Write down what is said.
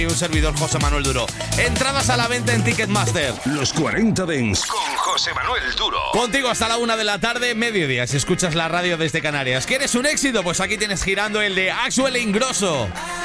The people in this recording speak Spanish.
y un servidor, José Manuel Duro. Entradas a la venta en Ticketmaster. Los 40 Dents con José Manuel Duro. Contigo hasta la 1 de la tarde, mediodía, si escuchas la radio desde Canarias. ¿Quieres un éxito? Pues aquí tienes girando el de Axel Ingrosso.